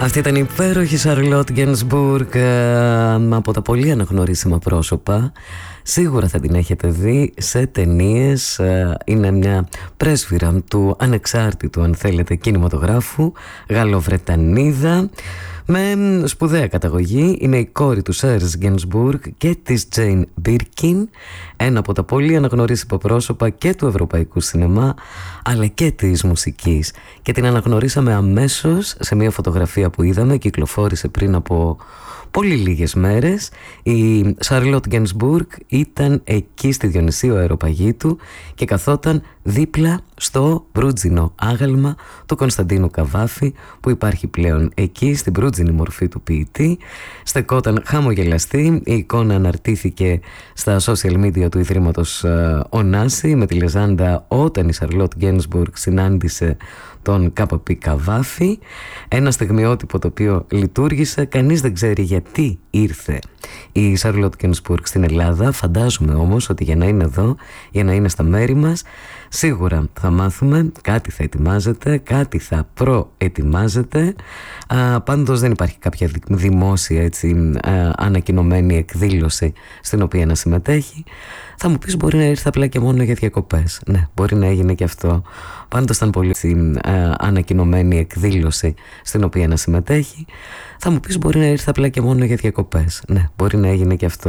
Αυτή ήταν η υπέροχη Σαρλότ Γκένσμπουργκ, από τα πολύ αναγνωρίσιμα πρόσωπα. Σίγουρα θα την έχετε δει σε ταινίες. Είναι μια πρέσβυρα του ανεξάρτητου, αν θέλετε, κινηματογράφου, Γαλλοβρετανίδα με σπουδαία καταγωγή. Είναι η κόρη του Σέρζ Γκένσμπουργκ και της Τζέιν Μπίρκιν, ένα από τα πολύ αναγνωρίσιμα πρόσωπα και του ευρωπαϊκού σινεμά αλλά και της μουσικής, και την αναγνωρίσαμε αμέσως σε μια φωτογραφία που είδαμε, κυκλοφόρησε πριν από πολύ λίγες μέρες. Η Σαρλότ Γκένσμπουργκ ήταν εκεί στη Διονυσίου Αεροπαγήτου και καθόταν δίπλα στο μπρούτζινο άγαλμα του Κωνσταντίνου Καβάφη, που υπάρχει πλέον εκεί στην μπρούτζινη μορφή του ποιητή. Στεκόταν χαμογελαστή. Η εικόνα αναρτήθηκε στα social media του Ιδρύματος Ωνάση με τη λεζάντα «Όταν η Σαρλότ Γκένσμπουργκ συνάντησε τον ΚΠ Καβάφη». Ένα στιγμιότυπο το οποίο λειτουργήσε. Κανείς δεν ξέρει γιατί ήρθε η Σαρλότ Γκένσμπουργκ στην Ελλάδα. Φαντάζομαι όμως ότι για να είναι εδώ, για να είναι στα μέρη μας, σίγουρα θα μάθουμε, κάτι θα ετοιμάζεται, κάτι θα προετοιμάζεται. Πάντως δεν υπάρχει κάποια δημόσια, έτσι, ανακοινωμένη εκδήλωση στην οποία να συμμετέχει. Θα μου πεις, μπορεί να ήρθε απλά και μόνο για διακοπές. Ναι, μπορεί να έγινε και αυτό. Πάντως ήταν πολύ ανακοινωμένη εκδήλωση στην οποία να συμμετέχει. Θα μου πεις, μπορεί να ήρθε απλά και μόνο για διακοπές. Ναι, μπορεί να έγινε και αυτό.